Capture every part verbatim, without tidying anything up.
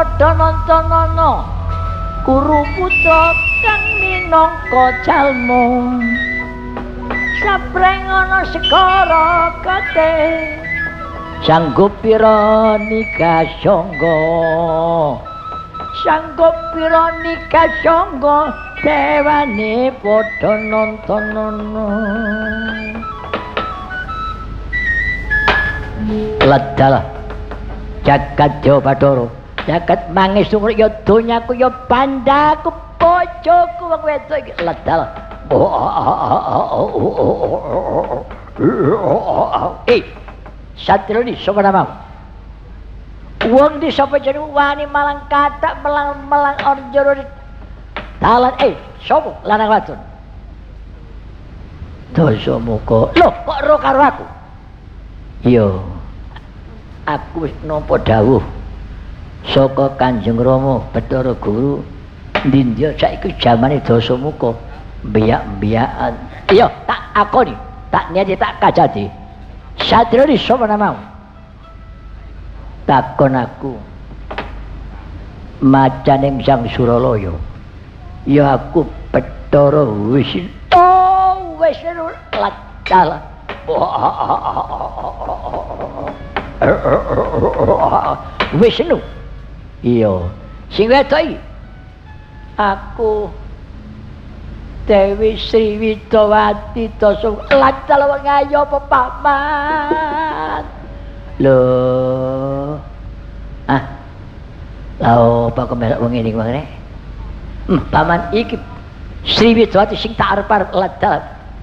padha nontonana Guru putra kang minangka jalma sabreng ana segara kate sanggup pira nikah sangga sanggup pira nikah sangga dewane padha nontonana ledal jagat Jawa Bathara jagat mangisung ya donyaku ya bandaku bojoku wong wedok iki ledal eh satroni sapa namamu wong di sapa jeneng wani malang kathak melang melang orjoro dalan eh sapa lanang wadon Dasamuka lho kok ro karo aku iya aku wis nampa dawuh saka Kanjeng Rama Bathara Guru ndindya saiki jamane Dasamuka mbiyak-mbiyakan iya tak akoni tak niati tak kajati satroni sapa namamu takon aku macaning Sang Suralaya ya aku Bathara Wisnu oh Wisnu ladal Wisnu iya sing wedok iki aku Dewi Sri Widawati Dasam ladal wong ayo pepaman lho ah lha apa kok melok wong ngene iki hmm, paman iki Sri Widawati sing tak arep-arep ladal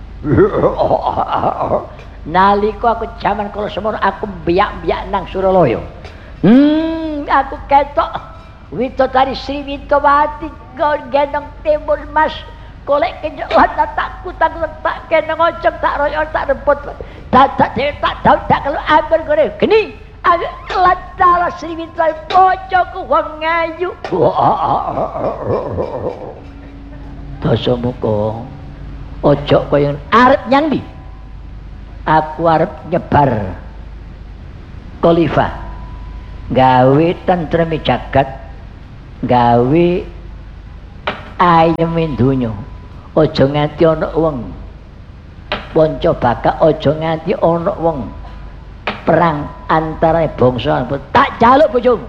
nalika aku jaman kala semono aku mbiyak-mbiyak nang Suralaya hmm aku ketok Widodari Sri Widawati gendong timbul mas golek kenyok tak kutang tak gendong ojong tak royong tak rebut dadak dhewe tak daun tak kalau ambil gore geni ladal Sri Widawati bojoku wong ayu Dasamuka ojo kaya arep nyang ndi aku arep nyebar khalifah gawe tentreme jagat gawe ayeme donya aja nganti ana wong panca bakak aja nganti ana wong perang antara bangsa tak jaluk bojomu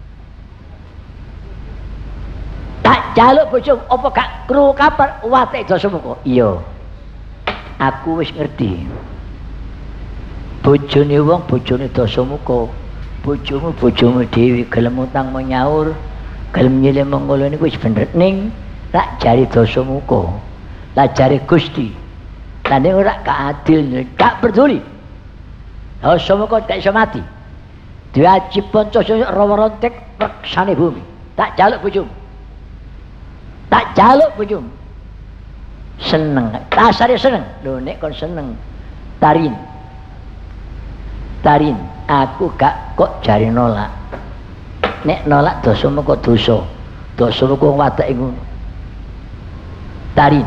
tak jaluk bojomu apa gak kru kabar watek Dasamuka iya aku wis ngerti bojone wong bojone Dasamuka bojomu bojomu dhewe gelem utang menyaur gelem nyilih mengkono niku wis bener ning rak jari Dasamuka lah jari Gusti lah ning ora kaadil gak peduli Dasamuka gak iso mati diaji Pancasila rawa rontek reksane bumi tak jaluk bojomu tak jaluk bojomu seneng dasare seneng lho nek kon seneng tarin tarin aku gak kok jari nolak nek nolak Dasamuka dosa Dasamuka wong wadake ngono tarin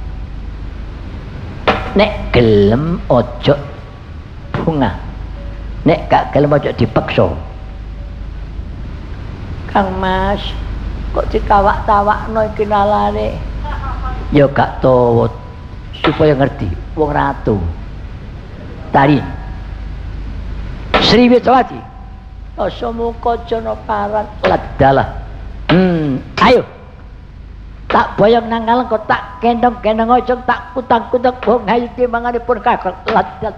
nek gelem ojo bunga nek gak gelem ojo dipaksa Kang Mas kok dikawak-tawakno iki nalane ya gak tawa supaya ngerti wong ratu tarin Sri Widawati Dasamuka jana paran ladalah hmm ayo tak boyong nang ngalengko tak gendong-gendong ojong tak kutang-kutang wong ayu timanganipun kakek ladal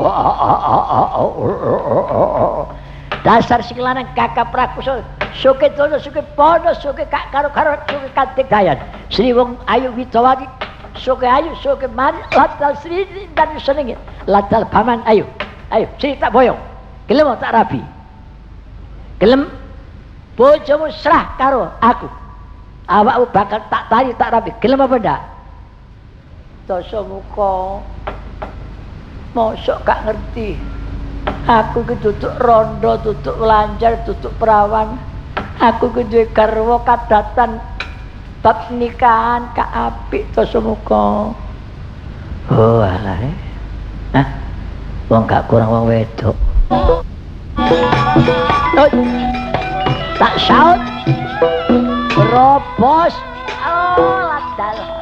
dasar sing lanang kakak Prakusa suke dono suke pono suke kak karo-karo suke kategayan Sri wong ayu Widawati suke ayu suke mari ladal Sri dan senenge ladal paman ayo ayo Sri tak boyong gelem tak rabi gelem bojomu serah karo aku awakmu bakal tak tari tak rabi gelem apa ndak Dasamuka mosok gak ngerti aku ki duduk rondo duduk lanjar duduk perawan aku ki duwe garwa kadatan bab nikahan ka apik Dasamuka oh alah eh hah wong gak kurang wong wedok oh. tak saut robos oh ladal